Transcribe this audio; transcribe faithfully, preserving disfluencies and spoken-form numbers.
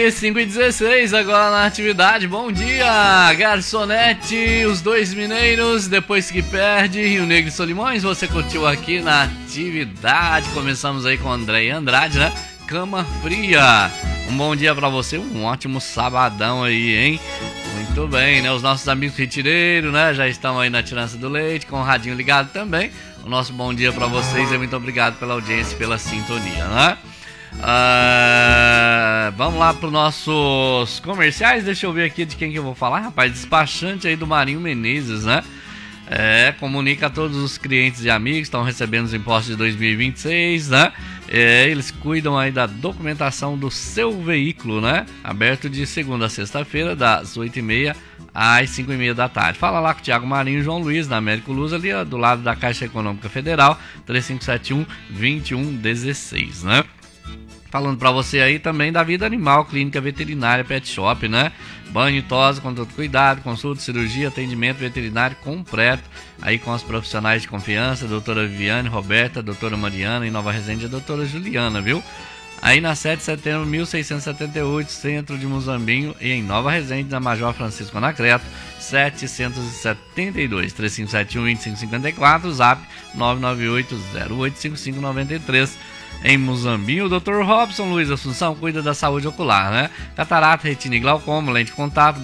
aí, cinco e dezesseis agora na atividade. Bom dia, garçonete, os dois mineiros, depois que perde, Rio Negro e Solimões. Você curtiu aqui na atividade. Começamos aí com André Andrade, né? Cama Fria. Um bom dia pra você, um ótimo sabadão aí, hein? Muito bem, né? Os nossos amigos retireiros, né? Já estão aí na tirança do leite, com o radinho ligado também. O nosso bom dia pra vocês e muito obrigado pela audiência e pela sintonia, né? Uh, vamos lá para os nossos comerciais. Deixa eu ver aqui de quem que eu vou falar, rapaz. Despachante aí do Marinho Menezes, né? É, comunica a todos os clientes e amigos que estão recebendo os impostos de dois mil e vinte e seis, né? É, eles cuidam aí da documentação do seu veículo, né? Aberto de segunda a sexta-feira, das oito e meia às cinco e meia da tarde. Fala lá com o Thiago Marinho e João Luiz, na Américo Luz, ali ó, do lado da Caixa Econômica Federal, três cinco sete um, dois um um seis, né? Falando pra você aí também da Vida Animal, clínica veterinária pet shop, né? Banho e tosa com todo cuidado, consulta, cirurgia, atendimento veterinário completo. Aí com os profissionais de confiança, doutora Viviane, Roberta, doutora Mariana, em Nova Resende, a doutora Juliana, viu? Aí na sete de setembro de mil seiscentos e setenta e oito, centro de Muzambinho, e em Nova Resende, na Major Francisco Anacleto, setecentos e setenta e dois, três cinco sete um, dois cinco cinco quatro, zap nove nove oito zero oito cinco cinco nove três. Em Muzambinho, o doutor Robson Luiz Assunção cuida da saúde ocular, né? Catarata, retina e glaucoma, lente de contato,